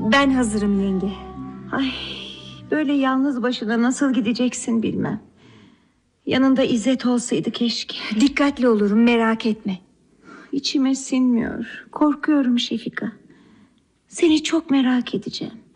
Ben hazırım yenge. Ay, böyle yalnız başına nasıl gideceksin bilmem. Yanında İzzet olsaydı keşke. Dikkatli olurum, merak etme. İçime sinmiyor. Korkuyorum Şefika. Seni çok merak edeceğim.